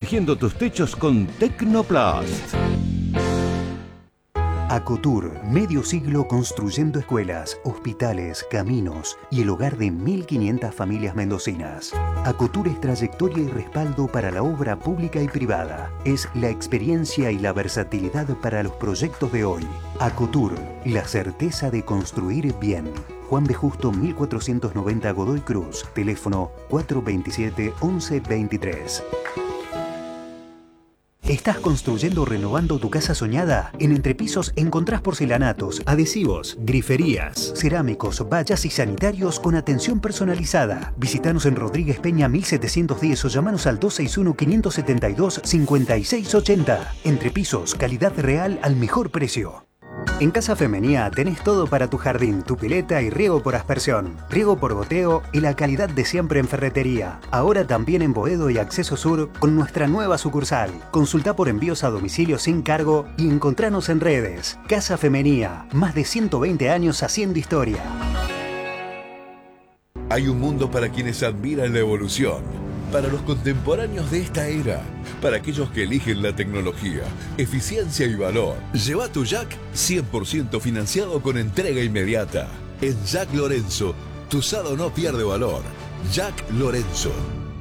protegiendo tus techos con Tecnoplast. Acotur, medio siglo construyendo escuelas, hospitales, caminos y el hogar de 1.500 familias mendocinas. Acotur es trayectoria y respaldo para la obra pública y privada. Es la experiencia y la versatilidad para los proyectos de hoy. Acotur, la certeza de construir bien. Juan B. Justo 1490 Godoy Cruz. Teléfono 427-1123. ¿Estás construyendo o renovando tu casa soñada? En Entrepisos encontrás porcelanatos, adhesivos, griferías, cerámicos, vallas y sanitarios con atención personalizada. Visítanos en Rodríguez Peña 1710 o llamanos al 261-572-5680. Entrepisos, calidad real al mejor precio. En Casa Femenía tenés todo para tu jardín, tu pileta y riego por aspersión, riego por goteo y la calidad de siempre en ferretería. Ahora también en Boedo y Acceso Sur con nuestra nueva sucursal. Consulta por envíos a domicilio sin cargo y encontranos en redes. Casa Femenía, más de 120 años haciendo historia. Hay un mundo para quienes admiran la evolución, para los contemporáneos de esta era, para aquellos que eligen la tecnología, eficiencia y valor. Lleva tu Jack 100% financiado con entrega inmediata. En Jack Lorenzo, tu usado no pierde valor. Jack Lorenzo.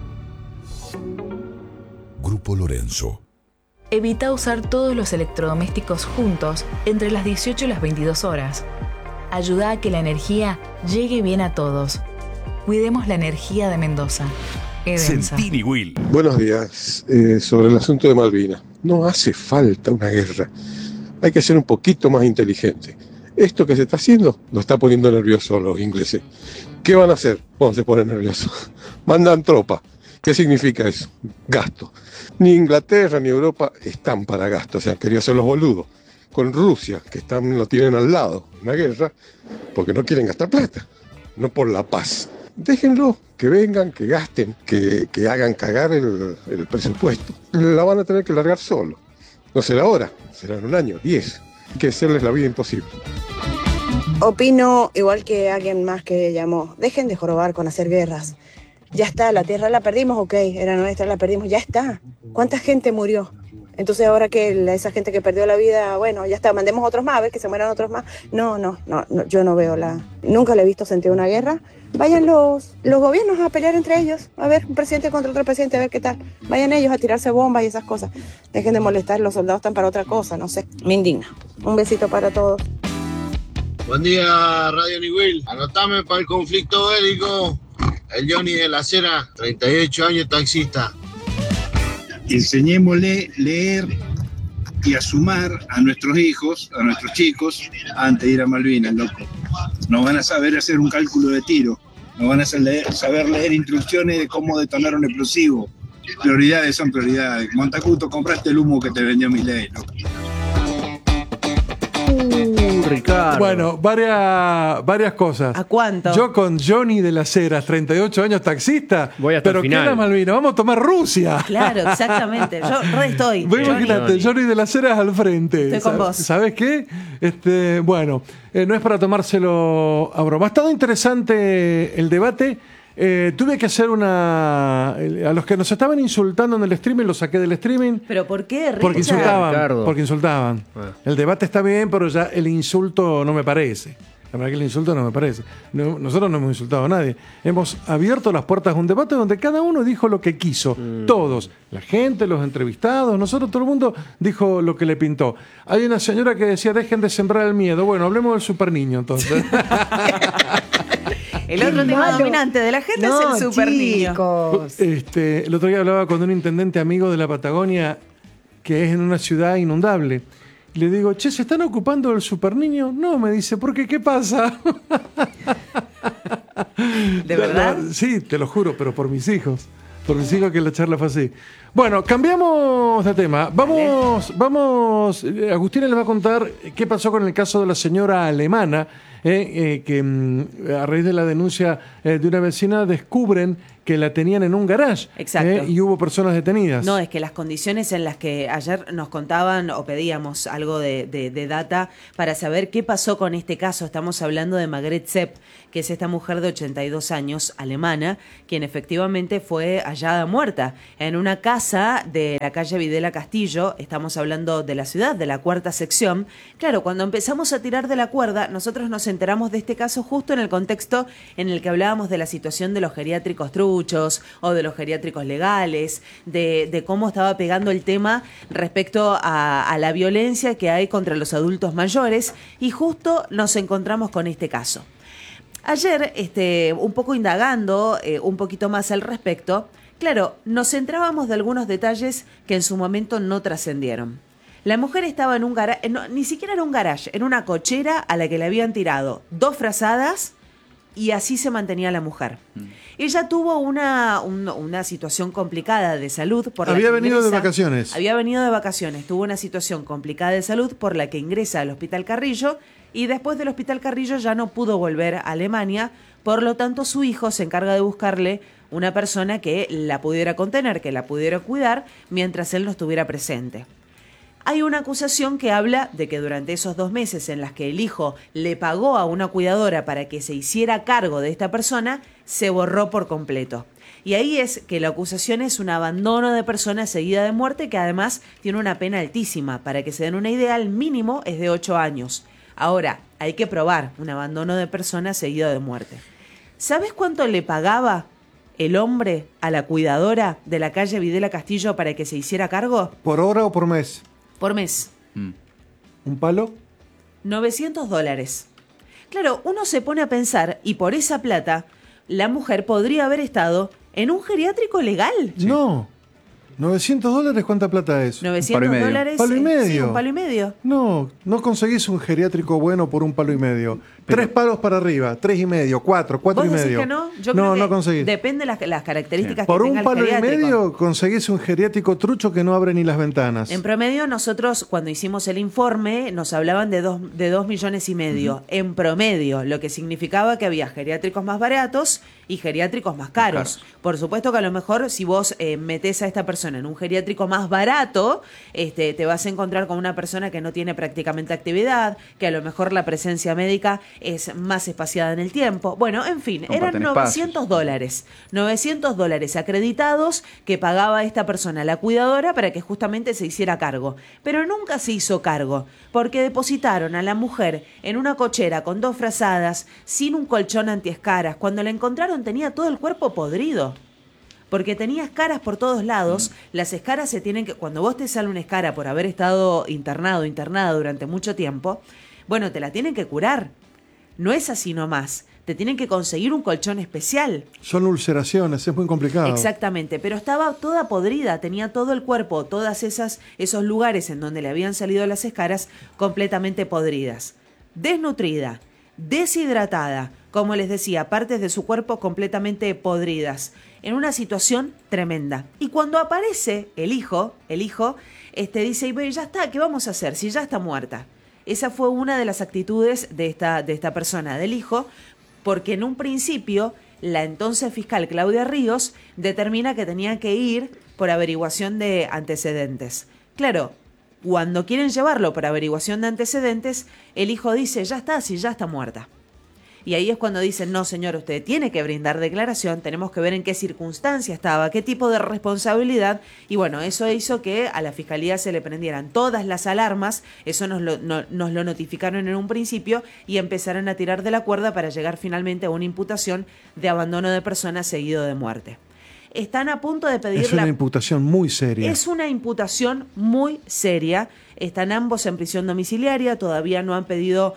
Grupo Lorenzo. Evita usar todos los electrodomésticos juntos entre las 18 y las 22 horas. Ayuda a que la energía llegue bien a todos. Cuidemos la energía de Mendoza. Edensa. Sentini Will. Buenos días. Sobre el asunto de Malvinas. No hace falta una guerra. Hay que ser un poquito más inteligente. Esto que se está haciendo lo está poniendo nervioso a los ingleses. ¿Qué van a hacer cuando se ponen nerviosos? Mandan tropas. ¿Qué significa eso? Gasto. Ni Inglaterra ni Europa están para gasto. O sea, han querido hacer los boludos. Con Rusia, que lo tienen al lado, una guerra, porque no quieren gastar plata. No por la paz. Déjenlo, que vengan, que gasten, que hagan cagar el presupuesto. La van a tener que largar solo. No será ahora, será en un año, 10. Hay que hacerles la vida imposible. Opino igual que alguien más que llamó. Dejen de jorobar con hacer guerras. Ya está, la tierra la perdimos, ok, era nuestra, la perdimos, ya está. ¿Cuánta gente murió? Entonces ahora que esa gente que perdió la vida, bueno, ya está, mandemos otros más, a ver que se mueran otros más. No, yo no veo nunca le he visto sentir una guerra. Vayan los gobiernos a pelear entre ellos, a ver, un presidente contra otro presidente, a ver qué tal. Vayan ellos a tirarse bombas y esas cosas. Dejen de molestar, los soldados están para otra cosa, no sé, me indigna. Un besito para todos. Buen día, Radio Niwil. Anotame para el conflicto bélico. El Johnny de la Cera, 38 años, taxista. Enseñémosle leer y a sumar a nuestros hijos, a nuestros chicos, antes de ir a Malvinas, loco. No van a saber hacer un cálculo de tiro, no van a saber leer instrucciones de cómo detonar un explosivo. Prioridades son prioridades. Montacuto, compraste el humo que te vendió Milei, loco. Ricardo. Bueno, varias cosas. ¿A cuánto? Yo con Johnny de las Heras, 38 años, taxista. Voy hasta pero el final. ¿qué era Malvinas? Vamos a tomar Rusia. Claro, exactamente. Yo estoy. Imagínate, Johnny de las Heras al frente. Estoy con vos. ¿Sabes qué? Bueno, no es para tomárselo a broma. Ha estado interesante el debate. Tuve que hacer a los que nos estaban insultando en el streaming, los saqué del streaming. ¿Pero por qué? Porque insultaban. Ricardo. Porque insultaban. El debate está bien, pero ya el insulto no me parece. La verdad que el insulto no me parece. Nosotros no hemos insultado a nadie. Hemos abierto las puertas de un debate donde cada uno dijo lo que quiso. Todos. La gente, los entrevistados, nosotros, todo el mundo dijo lo que le pintó. Hay una señora que decía, dejen de sembrar el miedo. Bueno, hablemos del super niño entonces. El otro tema dominante de la gente es el super niño. El otro día hablaba con un intendente amigo de la Patagonia que es en una ciudad inundable. Y le digo, che, ¿se están ocupando del super niño? No, me dice, ¿por qué? ¿Qué pasa? ¿De verdad? Sí, te lo juro, pero por mis hijos. Por mis hijos que la charla fue así. Bueno, cambiamos de tema. Vamos. Agustina les va a contar qué pasó con el caso de la señora alemana, que a raíz de la denuncia de una vecina descubren que la tenían en un garage. Exacto. Y hubo personas detenidas. No, es que las condiciones en las que ayer nos contaban o pedíamos algo de data para saber qué pasó con este caso. Estamos hablando de Margret Sepp, que es esta mujer de 82 años, alemana, quien efectivamente fue hallada muerta en una casa de la calle Videla Castillo. Estamos hablando de la ciudad, de la cuarta sección. Claro, cuando empezamos a tirar de la cuerda, nosotros nos enteramos de este caso justo en el contexto en el que hablábamos de la situación de los geriátricos truchos o de los geriátricos legales, de cómo estaba pegando el tema respecto a la violencia que hay contra los adultos mayores, y justo nos encontramos con este caso. Ayer, un poco indagando un poquito más al respecto, claro, nos centrábamos de algunos detalles que en su momento no trascendieron. La mujer estaba en un garaje, ni siquiera en un garage, en una cochera a la que le habían tirado 2 frazadas y así se mantenía la mujer. Ella tuvo una situación complicada de salud. Había venido de vacaciones. Había venido de vacaciones, tuvo una situación complicada de salud por la que ingresa al Hospital Carrillo y después del Hospital Carrillo ya no pudo volver a Alemania, por lo tanto su hijo se encarga de buscarle una persona que la pudiera contener, que la pudiera cuidar mientras él no estuviera presente. Hay una acusación que habla de que durante esos 2 meses en las que el hijo le pagó a una cuidadora para que se hiciera cargo de esta persona, se borró por completo. Y ahí es que la acusación es un abandono de persona seguida de muerte, que además tiene una pena altísima. Para que se den una idea, el mínimo es de 8 años. Ahora, hay que probar un abandono de persona seguido de muerte. ¿Sabes cuánto le pagaba el hombre a la cuidadora de la calle Videla Castillo para que se hiciera cargo? ¿Por hora o por mes? Por mes. ¿Un palo? $900. Claro, uno se pone a pensar, y por esa plata, la mujer podría haber estado en un geriátrico legal. Sí. No. $900, ¿cuánta plata es? $900. ¿Palo y medio? Sí, un palo y medio. No conseguís un geriátrico bueno por un palo y medio. 3 palos para arriba, 3,5, 4 ¿Vos y decís medio. que no? Yo creo que no conseguís. depende de las características Por que un tenga palo el y geriátrico. medio conseguís un geriátrico trucho que no abre ni las ventanas. En promedio, nosotros cuando hicimos el informe nos hablaban de 2,5 millones. En promedio, lo que significaba que había geriátricos más baratos y geriátricos más caros. Por supuesto que a lo mejor si vos metés a esta persona en un geriátrico más barato, te vas a encontrar con una persona que no tiene prácticamente actividad, que a lo mejor la presencia médica es más espaciada en el tiempo. Bueno, en fin, eran $900. $900 acreditados que pagaba esta persona, la cuidadora, para que justamente se hiciera cargo. Pero nunca se hizo cargo, porque depositaron a la mujer en una cochera con 2 frazadas, sin un colchón antiescaras. Cuando la encontraron tenía todo el cuerpo podrido, porque tenía escaras por todos lados. Las escaras se tienen que... Cuando vos te sale una escara por haber estado internada durante mucho tiempo, bueno, te la tienen que curar. No es así nomás. Te tienen que conseguir un colchón especial. Son ulceraciones, es muy complicado. Exactamente, pero estaba toda podrida, tenía todo el cuerpo, todas esos lugares en donde le habían salido las escaras completamente podridas. Desnutrida, deshidratada, como les decía, partes de su cuerpo completamente podridas, en una situación tremenda. Y cuando aparece el hijo dice, y ya está, ¿qué vamos a hacer si ya está muerta? Esa fue una de las actitudes de esta persona, del hijo, porque en un principio la entonces fiscal Claudia Ríos determina que tenían que ir por averiguación de antecedentes. Claro, cuando quieren llevarlo por averiguación de antecedentes, el hijo dice, ya está, si ya está muerta. Y ahí es cuando dicen, no señor, usted tiene que brindar declaración, tenemos que ver en qué circunstancia estaba, qué tipo de responsabilidad. Y bueno, eso hizo que a la Fiscalía se le prendieran todas las alarmas, eso nos lo notificaron en un principio y empezaron a tirar de la cuerda para llegar finalmente a una imputación de abandono de persona seguido de muerte. Están a punto de pedir... Es una imputación muy seria. Es una imputación muy seria. Están ambos en prisión domiciliaria, todavía no han pedido,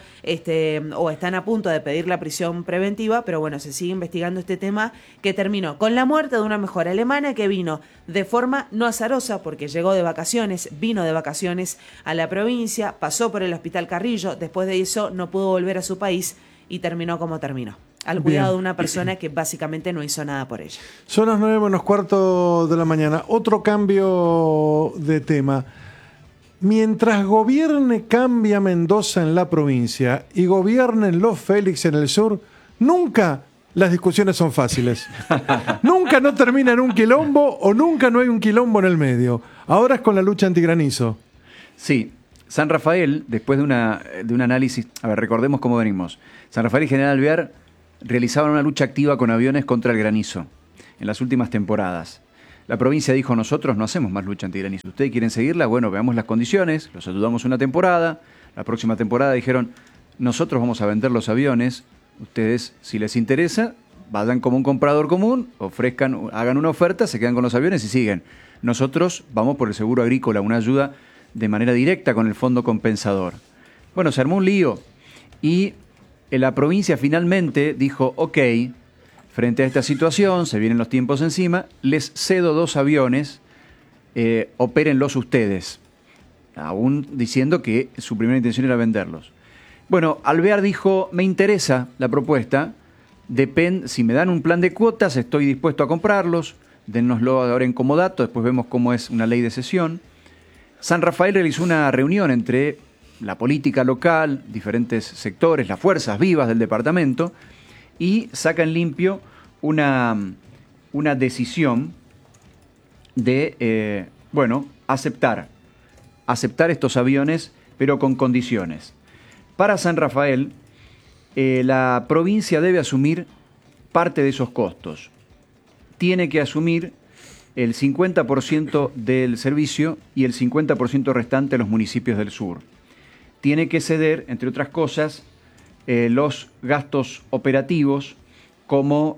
o están a punto de pedir la prisión preventiva, pero bueno, se sigue investigando este tema que terminó con la muerte de una mujer alemana que vino de forma no azarosa, porque llegó de vacaciones, vino de vacaciones a la provincia, pasó por el Hospital Carrillo, después de eso no pudo volver a su país y terminó como terminó. Al cuidado de una persona que básicamente no hizo nada por ella. Son las 9:15 de la mañana. Otro cambio de tema. Mientras gobierne Cambia Mendoza en la provincia y gobiernen los Félix en el sur, nunca las discusiones son fáciles. Nunca no termina en un quilombo o nunca no hay un quilombo en el medio. Ahora es con la lucha antigranizo. Sí, San Rafael, después de un análisis, a ver, recordemos cómo venimos. San Rafael y General Alvear realizaban una lucha activa con aviones contra el granizo en las últimas temporadas. La provincia dijo, nosotros no hacemos más lucha antigranizo. ¿Ustedes quieren seguirla? Bueno, veamos las condiciones, los ayudamos una temporada. La próxima temporada dijeron, nosotros vamos a vender los aviones. Ustedes, si les interesa, vayan como un comprador común, hagan una oferta, se quedan con los aviones y siguen. Nosotros vamos por el seguro agrícola, una ayuda de manera directa con el fondo compensador. Bueno, se armó un lío y la provincia finalmente dijo, ok, frente a esta situación, se vienen los tiempos encima, les cedo 2 aviones, opérenlos ustedes, aún diciendo que su primera intención era venderlos. Bueno, Alvear dijo, me interesa la propuesta, si me dan un plan de cuotas, estoy dispuesto a comprarlos, dennoslo ahora en comodato, después vemos cómo es una ley de cesión. San Rafael realizó una reunión entre la política local, diferentes sectores, las fuerzas vivas del departamento, y saca en limpio una decisión de, aceptar estos aviones, pero con condiciones. Para San Rafael, la provincia debe asumir parte de esos costos. Tiene que asumir el 50% del servicio y el 50% restante a los municipios del sur. Tiene que ceder, entre otras cosas, los gastos operativos como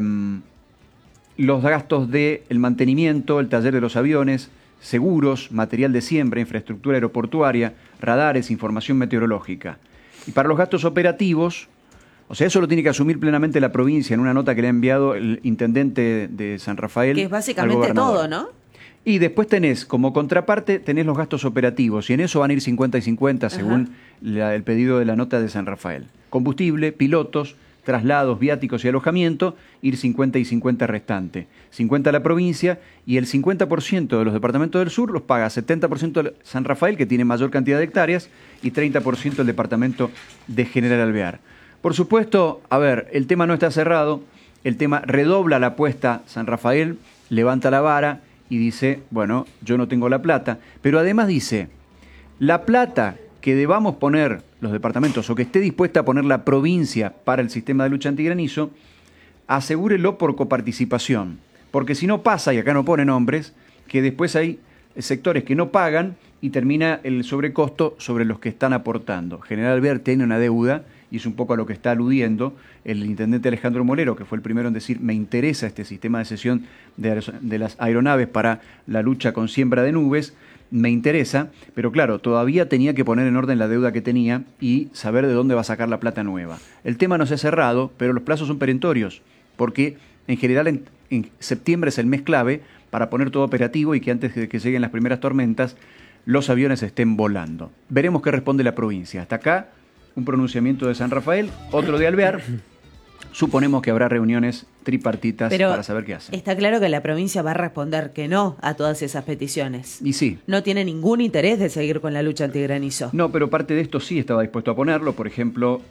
los gastos del mantenimiento, el taller de los aviones, seguros, material de siembra, infraestructura aeroportuaria, radares, información meteorológica. Y para los gastos operativos, o sea, eso lo tiene que asumir plenamente la provincia en una nota que le ha enviado el intendente de San Rafael. Que es básicamente todo, ¿no? Y después tenés, como contraparte, tenés los gastos operativos, y en eso van a ir 50 y 50 según el pedido de la nota de San Rafael. Combustible, pilotos, traslados, viáticos y alojamiento, ir 50 y 50 restante. 50 la provincia y el 50% de los departamentos del sur los paga 70% San Rafael, que tiene mayor cantidad de hectáreas, y 30% el departamento de General Alvear. Por supuesto, a ver, el tema no está cerrado, el tema redobla la apuesta San Rafael, levanta la vara y dice, bueno, yo no tengo la plata, pero además dice, la plata que debamos poner los departamentos o que esté dispuesta a poner la provincia para el sistema de lucha antigranizo, asegúrelo por coparticipación, porque si no pasa, y acá no pone nombres, que después hay sectores que no pagan y termina el sobrecosto sobre los que están aportando. General Alvear tiene una deuda, y es un poco a lo que está aludiendo el intendente Alejandro Molero, que fue el primero en decir, me interesa este sistema de cesión de las aeronaves para la lucha con siembra de nubes, me interesa, pero claro, todavía tenía que poner en orden la deuda que tenía y saber de dónde va a sacar la plata nueva. El tema no se ha cerrado, pero los plazos son perentorios, porque en general en septiembre es el mes clave para poner todo operativo y que antes de que lleguen las primeras tormentas, los aviones estén volando. Veremos qué responde la provincia. Hasta acá, un pronunciamiento de San Rafael, otro de Alvear. Suponemos que habrá reuniones tripartitas para saber qué hace. Está claro que la provincia va a responder que no a todas esas peticiones. Y sí. No tiene ningún interés de seguir con la lucha antigranizo. No, pero parte de esto sí estaba dispuesto a ponerlo. Por ejemplo,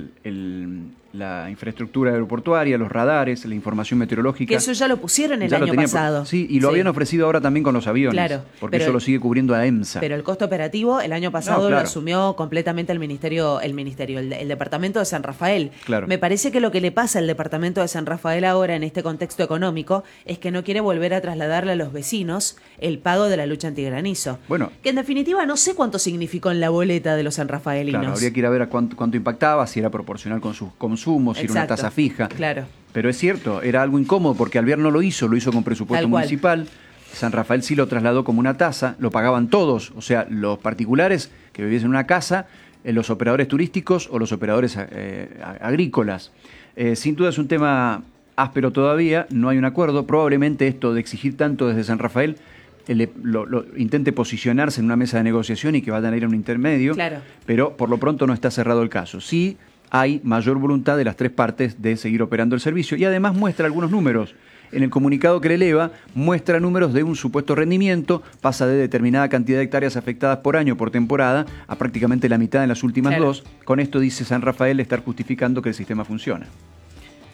la infraestructura aeroportuaria, los radares, la información meteorológica. Que eso ya lo pusieron el año pasado. Sí, y lo habían ofrecido ahora también con los aviones. Claro. Porque eso lo sigue cubriendo a EMSA. Pero el costo operativo el año pasado lo asumió completamente el departamento de San Rafael. Claro. Me parece que lo que le pasa al departamento de San Rafael ahora en este contexto económico es que no quiere volver a trasladarle a los vecinos el pago de la lucha antigranizo. Bueno. Que en definitiva no sé cuánto significó en la boleta de los sanrafaelinos. Claro, habría que ir a ver a cuánto impactaba, si era proporcional con sus consumos, si era una tasa fija. Claro. Pero es cierto, era algo incómodo porque Alvear no lo hizo con presupuesto municipal. San Rafael sí lo trasladó como una tasa, lo pagaban todos, o sea, los particulares que viviesen en una casa, los operadores turísticos o los operadores agrícolas. Sin duda es un tema áspero todavía, no hay un acuerdo. Probablemente esto de exigir tanto desde San Rafael lo intente posicionarse en una mesa de negociación y que vayan a ir a un intermedio, pero por lo pronto no está cerrado el caso. Sí hay mayor voluntad de las tres partes de seguir operando el servicio y además muestra algunos números. En el comunicado que le eleva, muestra números de un supuesto rendimiento, pasa de determinada cantidad de hectáreas afectadas por año, por temporada, a prácticamente la mitad en las últimas dos. Con esto dice San Rafael estar justificando que el sistema funciona.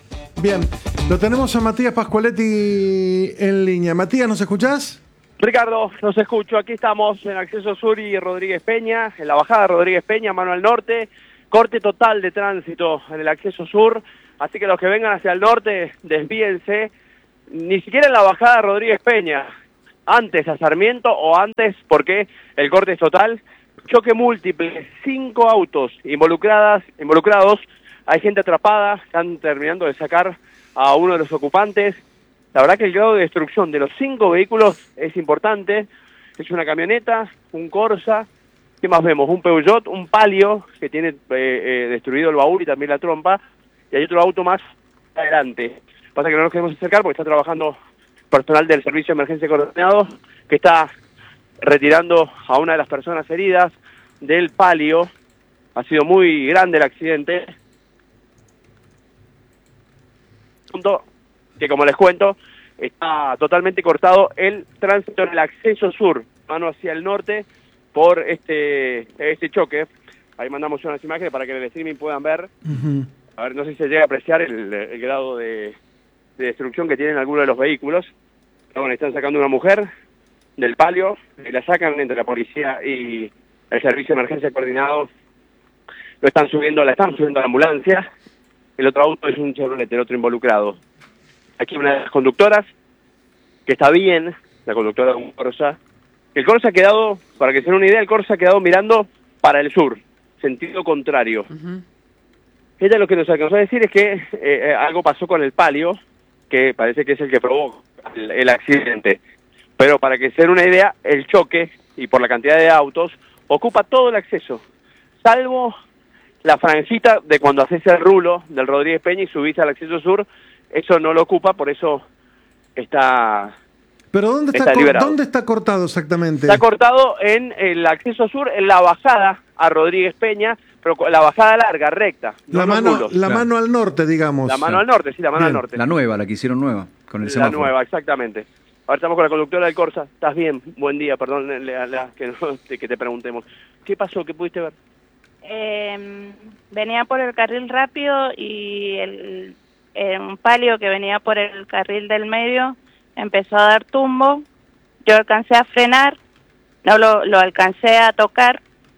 Bien, lo tenemos a Matías Pascualetti en línea. Matías, ¿nos escuchás? Ricardo, los escucho. Aquí estamos en Acceso Sur y Rodríguez Peña, en la bajada de Rodríguez Peña, mano al norte. Corte total de tránsito en el Acceso Sur, así que los que vengan hacia el norte, desvíense. Ni siquiera en la bajada de Rodríguez Peña, antes a Sarmiento o antes, porque el corte es total. Choque múltiple, 5 autos involucrados. Hay gente atrapada, están terminando de sacar a uno de los ocupantes. La verdad que el grado de destrucción de los 5 vehículos es importante. Es una camioneta, un Corsa, ¿qué más vemos? Un Peugeot, un Palio, que tiene destruido el baúl y también la trompa, y hay otro auto más adelante. Pasa que no nos queremos acercar porque está trabajando personal del Servicio de Emergencia Coordinado, que está retirando a una de las personas heridas del Palio. Ha sido muy grande el accidente. Que como les cuento, está totalmente cortado el tránsito en el Acceso Sur, mano hacia el norte, por este choque. Ahí mandamos unas imágenes para que en el streaming puedan ver. A ver, no sé si se llega a apreciar el grado de destrucción que tienen algunos de los vehículos. Pero bueno, están sacando una mujer del Palio, y la sacan entre la policía y el Servicio de Emergencia Coordinado. La están subiendo a la ambulancia. El otro auto es un Chevrolet, el otro involucrado. Aquí una de las conductoras, que está bien, la conductora de un Corsa. El Corsa ha quedado, para que se den una idea, el Corsa ha quedado mirando para el sur, sentido contrario. Ella lo que nos alcanzó a decir es que algo pasó con el Palio, que parece que es el que provocó el accidente. Pero para que se den una idea, el choque, y por la cantidad de autos, ocupa todo el acceso, salvo la franjita de cuando haces el rulo del Rodríguez Peña y subís al Acceso Sur. Eso no lo ocupa, por eso está... ¿Pero dónde está cortado exactamente? Está cortado en el Acceso Sur, en la bajada a Rodríguez Peña, pero la bajada larga, recta. La mano al norte, digamos. La mano al norte, sí, la mano al norte. La nueva, la que hicieron nueva, con el semáforo. La nueva, exactamente. Ahora estamos con la conductora del Corsa. ¿Estás bien? Buen día, perdón que te preguntemos. ¿Qué pasó? ¿Qué pudiste ver? Venía por el carril rápido y un Palio que venía por el carril del medio empezó a dar tumbo. Yo alcancé a frenar, no lo alcancé a tocar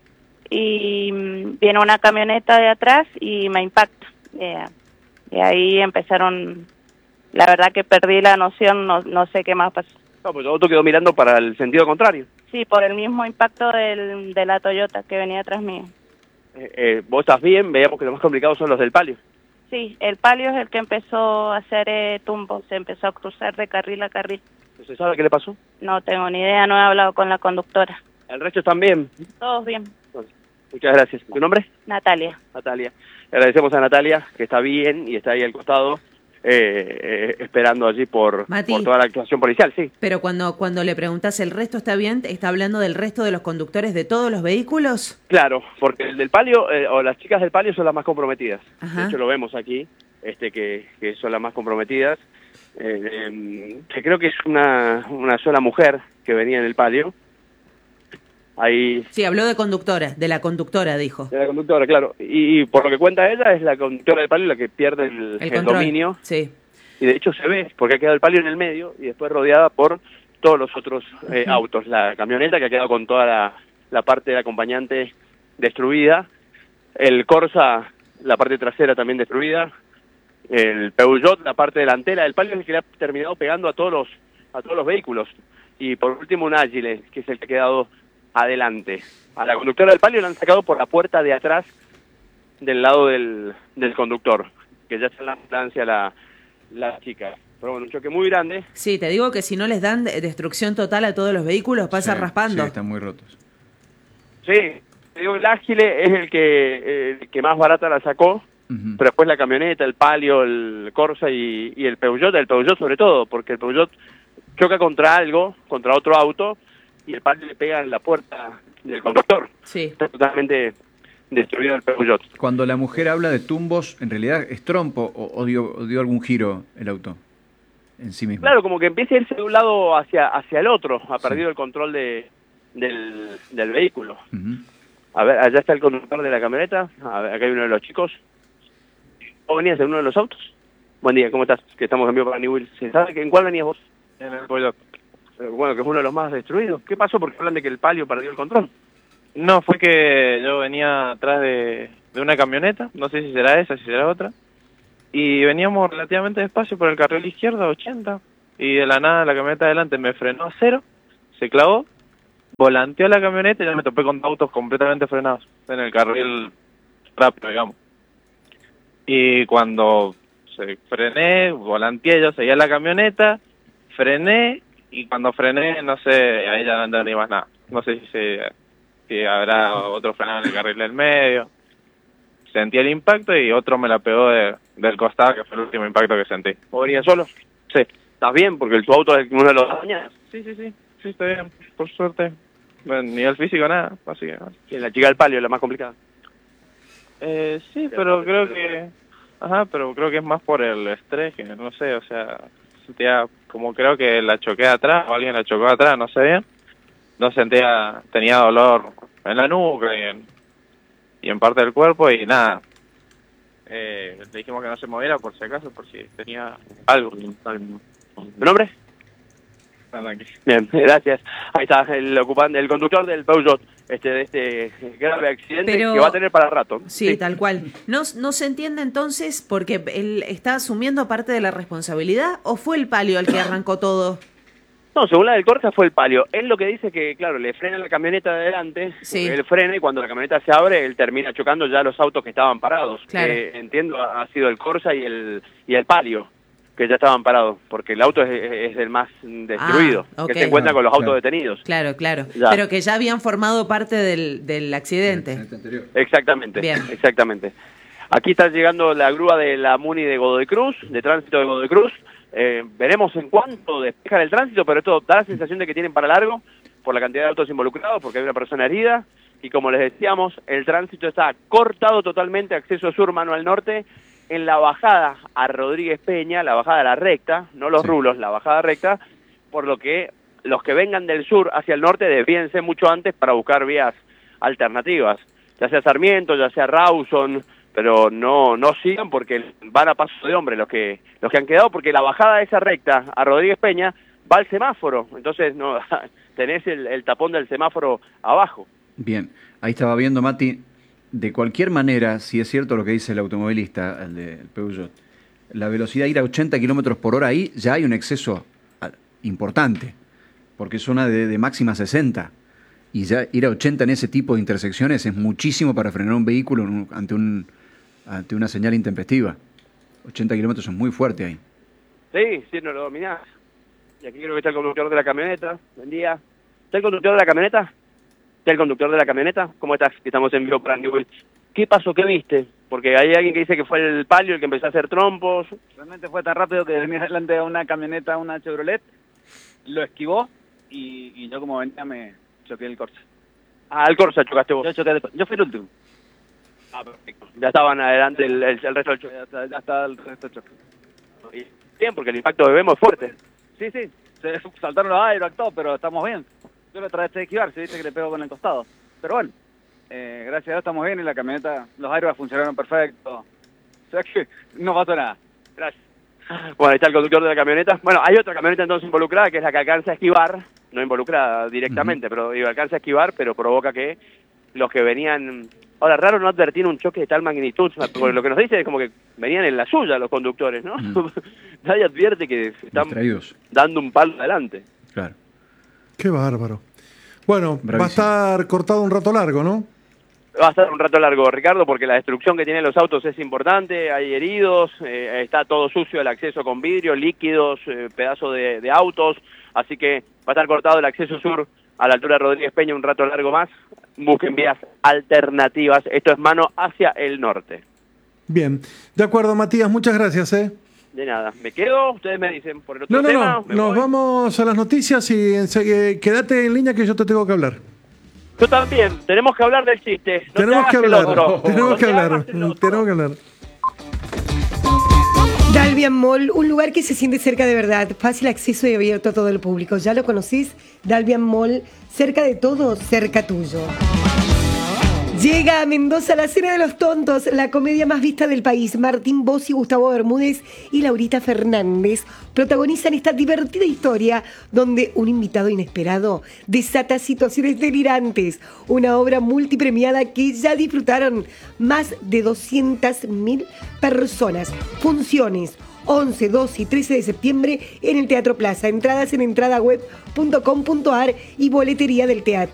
y viene una camioneta de atrás y me impacta. Y ahí empezaron, la verdad que perdí la noción, no sé qué más pasó. No, pues el auto quedó mirando para el sentido contrario. Sí, por el mismo impacto de la Toyota que venía atrás mío. Vos estás bien, veíamos que los más complicados son los del Palio. Sí, el Palio es el que empezó a hacer tumbo, se empezó a cruzar de carril a carril. ¿Se sabe qué le pasó? No tengo ni idea, no he hablado con la conductora. ¿El resto están bien? Todos bien. Muchas gracias. ¿Tu nombre? Natalia. Natalia. Le agradecemos a Natalia, que está bien y está ahí al costado, esperando allí por toda la actuación policial, sí. Pero cuando le preguntas el resto está bien, ¿está hablando del resto de los conductores de todos los vehículos? Claro, porque el del Palio, o las chicas del Palio son las más comprometidas. Ajá. De hecho lo vemos aquí, que son las más comprometidas. Que creo que es una sola mujer que venía en el Palio. Ahí... Sí, habló de la conductora, dijo. De la conductora, claro. Y por lo que cuenta ella, es la conductora del Palio la que pierde el dominio. Sí. Y de hecho se ve, porque ha quedado el Palio en el medio y después rodeada por todos los otros autos. La camioneta que ha quedado con toda la parte del acompañante destruida. El Corsa, la parte trasera también destruida. El Peugeot, la parte delantera. El Palio es el que le ha terminado pegando a todos los vehículos. Y por último un Agile, que es el que ha quedado adelante. A la conductora del Palio la han sacado por la puerta de atrás del lado del conductor, que ya está en la ambulancia la chica. Pero bueno, un choque muy grande. Sí, te digo que si no les dan destrucción total a todos los vehículos, pasa raspando. Sí, están muy rotos. Sí, te digo, el Ágile es el que más barata la sacó, pero después la camioneta, el Palio, el Corsa y el Peugeot sobre todo, porque el Peugeot choca contra otro auto, y el Palio le pega en la puerta del conductor. Sí. Está totalmente destruido el Peugeot. Cuando la mujer habla de tumbos, ¿en realidad es trompo o dio algún giro el auto en sí mismo? Claro, como que empieza a irse de un lado hacia el otro, ha perdido el control del vehículo. A ver, allá está el conductor de la camioneta, a ver, acá hay uno de los chicos. ¿Vos venías en uno de los autos? Buen día, ¿cómo estás? Que estamos en vivo para Newell. ¿Se sabe en cuál venías vos? En el Pollo. Bueno, que es uno de los más destruidos. ¿Qué pasó? Porque hablan de que el Palio perdió el control. No, fue que yo venía atrás de una camioneta, no sé si será esa, si será otra, y veníamos relativamente despacio por el carril izquierdo a 80, y de la nada la camioneta de adelante me frenó a 0, se clavó, volanteó la camioneta y ya me topé con autos completamente frenados en el carril rápido, digamos. Y cuando frené, volanteé, yo seguía la camioneta, frené, y cuando frené, no sé, ahí ya no entendí más nada. No sé si habrá otro frenado en el carril del medio. Sentí el impacto y otro me la pegó del costado, que fue el último impacto que sentí. ¿O venía solo? Sí. ¿Estás bien? Porque tu auto es uno de los dañados. Sí, estoy bien, por suerte. Bueno, nivel físico nada, así que... Sí, la chica del Palio es la más complicada. Sí, pero creo que... pero creo que es más por el estrés, que no sé, o sea... Sentía como creo que la choqué atrás, o alguien la chocó atrás, no sé bien. No sentía, tenía dolor en la nuca y en parte del cuerpo y nada. Le dijimos que no se moviera por si acaso, por si tenía algo. ¿Tu nombre? Bien, gracias. Ahí está el ocupante, el conductor del Peugeot, de este grave accidente que va a tener para rato. Sí, tal cual. ¿No se entiende entonces porque él está asumiendo parte de la responsabilidad o fue el Palio el que arrancó todo? No, según la del Corsa fue el Palio. Él lo que dice es que, claro, le frena la camioneta de adelante, él frena y cuando la camioneta se abre, él termina chocando ya los autos que estaban parados. Claro. Entiendo, ha sido el Corsa y el Palio, que ya estaban parados, porque el auto es el más destruido, que se encuentra con los autos detenidos. Claro. Ya. Pero que ya habían formado parte del accidente. Exactamente, Bien. Exactamente. Aquí está llegando la grúa de la Muni de Godoy Cruz, de tránsito de Godoy Cruz. Veremos en cuánto despejan el tránsito, pero esto da la sensación de que tienen para largo por la cantidad de autos involucrados, porque hay una persona herida. Y como les decíamos, el tránsito está cortado totalmente, acceso sur, mano al norte, en la bajada a Rodríguez Peña, la bajada a la recta, no los rulos, la bajada recta, por lo que los que vengan del sur hacia el norte desvíense mucho antes para buscar vías alternativas, ya sea Sarmiento, ya sea Rawson, pero no sigan porque van a paso de hombre los que han quedado, porque la bajada de esa recta a Rodríguez Peña va al semáforo, entonces no tenés el tapón del semáforo abajo. Bien, ahí estaba viendo, Mati. De cualquier manera, si es cierto lo que dice el automovilista, el del Peugeot, la velocidad ir a 80 kilómetros por hora ahí ya hay un exceso importante, porque es zona de máxima 60. Y ya ir a 80 en ese tipo de intersecciones es muchísimo para frenar un vehículo ante una señal intempestiva. 80 kilómetros es muy fuerte ahí. Sí, no lo dominás. Y aquí creo que está el conductor de la camioneta. Buen día. ¿Está el conductor de la camioneta? ¿Está el conductor de la camioneta? ¿Cómo estás? Que estamos en vivo para Newell. ¿Qué pasó? ¿Qué viste? Porque hay alguien que dice que fue el Palio el que empezó a hacer trompos. Realmente fue tan rápido que venía delante de una camioneta, una Chevrolet, lo esquivó y yo como venía me choqué el Corsa. Ah, el Corsa chocaste vos. Yo fui el último. Ah, perfecto. Ya estaban adelante el resto del choque. Ya está el resto del choque. Bien, porque el impacto de Bemo es fuerte. Sí, se saltaron los aeros, todo, pero estamos bien. Yo lo traté de esquivar, se dice que le pego con el costado. Pero bueno, gracias a Dios estamos bien y la camioneta, los aeros funcionaron perfecto. O sea que no pasó nada. Gracias. Bueno, ahí está el conductor de la camioneta. Bueno, hay otra camioneta entonces involucrada, que es la que alcanza a esquivar, no involucrada directamente, pero alcanza a esquivar, pero provoca que los que venían... Ahora, raro no advertir un choque de tal magnitud, porque lo que nos dice es como que venían en la suya los conductores, ¿no? Nadie advierte que están dando un palo adelante. Claro. Qué bárbaro. Bueno, bravísimo. Va a estar cortado un rato largo, ¿no? Va a estar un rato largo, Ricardo, porque la destrucción que tienen los autos es importante, hay heridos, está todo sucio el acceso con vidrio, líquidos, pedazos de autos, así que va a estar cortado el acceso sur a la altura de Rodríguez Peña un rato largo más. Busquen vías alternativas, esto es mano hacia el norte. Bien, de acuerdo, Matías, muchas gracias, De nada, me quedo, ustedes me dicen por el otro tema. No, nos vamos a las noticias y quédate en línea que yo te tengo que hablar. Yo también, tenemos que hablar del chiste. No tenemos que hablar, tenemos que hablar. Dalvian Mall, un lugar que se siente cerca de verdad, fácil acceso y abierto a todo el público. ¿Ya lo conocís? Dalvian Mall, cerca de todo, cerca tuyo. Llega a Mendoza La Cena de los Tontos, la comedia más vista del país. Martín Bossi, Gustavo Bermúdez y Laurita Fernández protagonizan esta divertida historia donde un invitado inesperado desata situaciones delirantes. Una obra multipremiada que ya disfrutaron más de 200.000 personas. Funciones 11, 12 y 13 de septiembre en el Teatro Plaza. Entradas en entradaweb.com.ar y boletería del teatro.